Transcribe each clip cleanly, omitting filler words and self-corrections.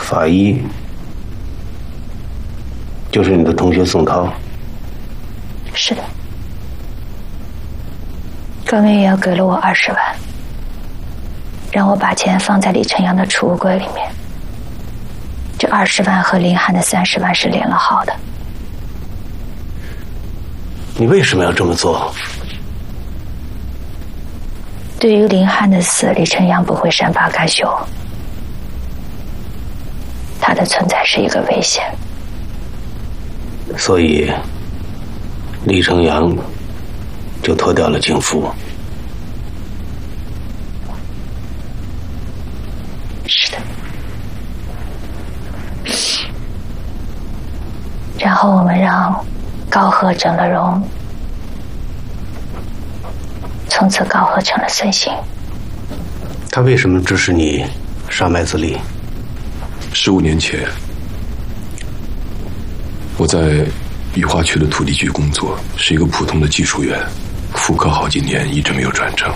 法医就是你的同学宋涛？ 是的，高明远给了我20万，让我把钱放在李晨阳的储物柜里面。这20万和林汉的30万是连了号的。 你为什么要这么做？ 对于林汉的死，李晨阳不会善罢甘休，他的存在是一个危险。 所以李成阳就脱掉了警服。 是的。然后我们让高贺整了容，从此高贺成了孙兴。 他为什么支持你杀麦子利 ？15年前，我在雨花区的土地局工作，是一个普通的技术员，复科好几年，一直没有转正。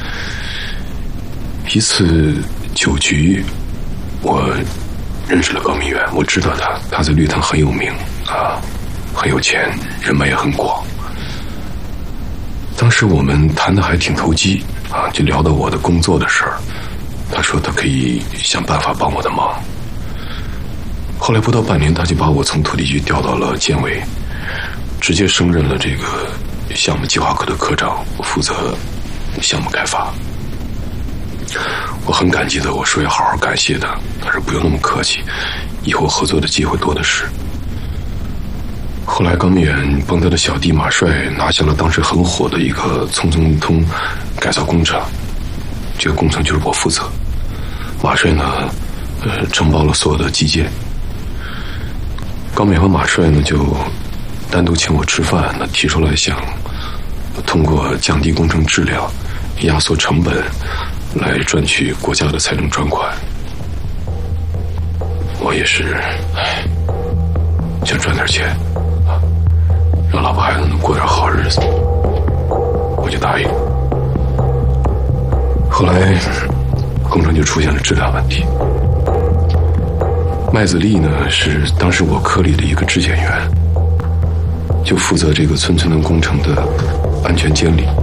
一次酒局，我认识了高明远，我知道他在绿藤很有名啊，很有钱，人脉也很广。当时我们谈的还挺投机啊，就聊到我的工作的事儿。他说他可以想办法帮我的忙。后来不到半年，他就把我从土地局调到了监委，直接升任了这个项目计划科的科长，负责项目开发。我很感激的，我说要好好感谢他，他说不用那么客气，以后合作的机会多的是。后来高明远帮他的小弟马帅拿下了当时很火的一个匆匆通改造工程，这个工程就是我负责。马帅呢承包了所有的基建。高明远和马帅呢就单独请我吃饭，那提出来想通过降低工程质量、压缩成本来赚取国家的财政专款。我也是想赚点钱啊，让老婆孩子能过点好日子，我就答应。后来工程就出现了质量问题。麦子利呢是当时我科里的一个质检员，就负责这个村村的工程的安全监理。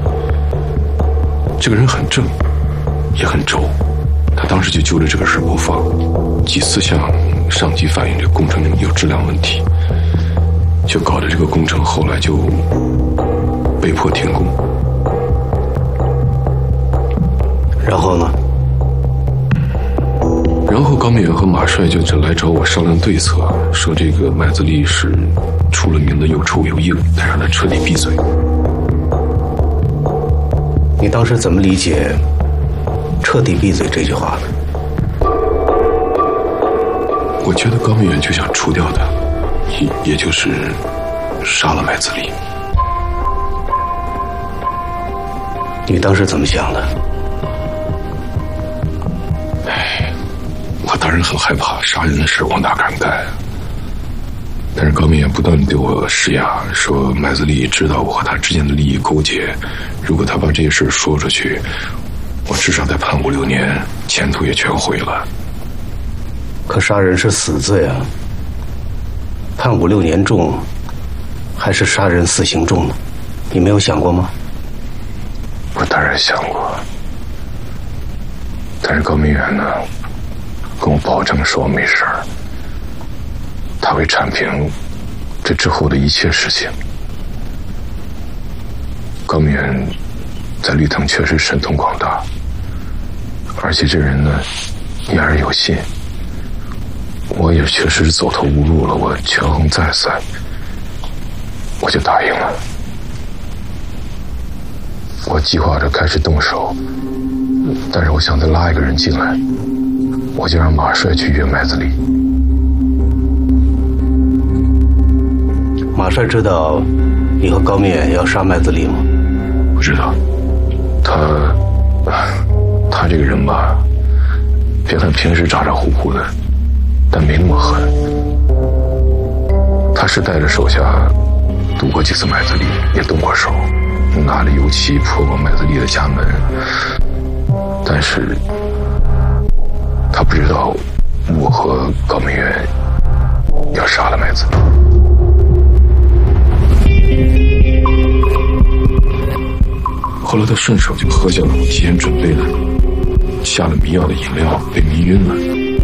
这个人很正，也很轴，他当时就揪着这个事不放，几次向上级反映这个工程有质量问题，就搞得这个工程后来就被迫停工。 然后呢？ 然后高明远和马帅就来找我商量对策，说这个麦子利是出了名的又臭又硬，得让他彻底闭嘴。 你当时怎么理解彻底闭嘴这句话呢？ 我觉得高明远就想除掉他，也就是杀了麦子利。 你当时怎么想的？ 我当然很害怕，杀人的事我哪敢干。但是高明远不断地对我施压，说麦子利知道我和他之间的利益勾结，如果他把这些事说出去，我至少得判5、6年，前途也全毁了。 可杀人是死罪啊，判5、6年重，还是杀人死刑重呢？你没有想过吗？ 我当然想过，但是高明远呢，跟我保证说我没事儿，他会铲平这之后的一切事情。高明远在绿藤确实神通广大，而且这人呢言而有信，我也确实走投无路了，我权衡再三，我就答应了。我计划着开始动手，但是我想再拉一个人进来，我就让马帅去约麦子利。 马帅知道你和高明远要杀麦子利吗？ 不知道。他这个人吧，别看平时咋咋呼呼的，但没那么狠。他是带着手下堵过几次麦子利，也动过手，拿着油漆破过麦子利的家门，但是他不知道我和高明远要杀了麦子。后来他顺手就喝下了我提前准备的下了迷药的饮料，被迷晕了。